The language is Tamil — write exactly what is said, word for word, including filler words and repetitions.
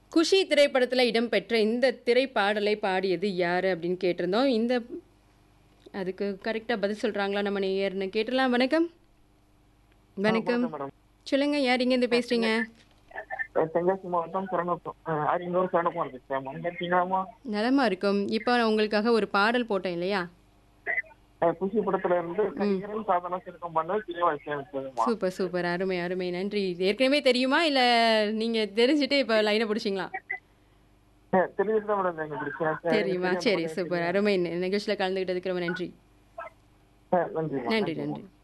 குஷி திரைப்படத்துல இடம்பெற்ற இந்த திரைப்பாடலை பாடியது யாரு அப்படின்னு கேட்டிருந்தோம். இந்த அதுக்கு கரெக்ட்டா பதில் சொல்றாங்களா நம்ம நேயர்ன்னு கேட்டுறலாம். வணக்கம். ஆ வணக்கம். வணக்கம் மேடம். சொல்லுங்க. யார் இங்கேருந்து அ பேசுறீங்க? தெங்க தென்காசி மாவட்டம் சரணப்பம் அ அரியலூர் சரணப்பம் இருக்கேன். நல்லா இருக்கீங்களாம்மா? நலமா இருக்கும். இப்போ நான் உங்களுக்காக ஒரு பாடல் போட்டேன் இல்லையா? அ குஷி படத்துல இருந்து ம். கையிறல் சாதனை சிறுக்கம் பண்ண சினிமா இசையமைச்சதும்மா. Super, super. அருமை, அருமை. நன்றி. இது ஏற்கனவே தெரியுமா? இல்ல நீங்க தெரிஞ்சுட்டு இப்ப லைன புடிச்சீங்களா? அ தெரிஞ்சுட்டு தான் மேடம் எங்க பிடிச்சேன். எனக்கு தெரியுமா? தெரியும் அந்த சரி, பாட்டு எனக்கு சூப்பர். தெரியும். அருமை. நி நிகழ்ச்சியில கலந்துக்கிட்டதுக்கு ரொம்ப நன்றி. அ நன்றிம்மா. நன்றி, நன்றிம்மா. நன்றி.